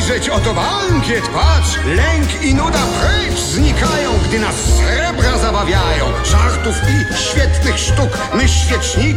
spojrzeć, oto bankiet, patrz! Lęk i nuda precz znikają, gdy nas srebra zabawiają. Żartów i świetnych sztuk my świeczniki